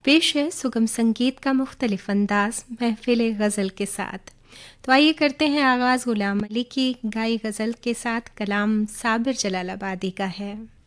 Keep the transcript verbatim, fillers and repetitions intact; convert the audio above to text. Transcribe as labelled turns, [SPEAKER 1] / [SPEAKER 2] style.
[SPEAKER 1] पेश है सुगम संगीत का मुख्तलिफ अंदाज महफिल गज़ल के साथ। तो आइए करते हैं आगाज़ गुलाम अली की गाई गज़ल के साथ। कलाम साबिर जलालाबादी का है।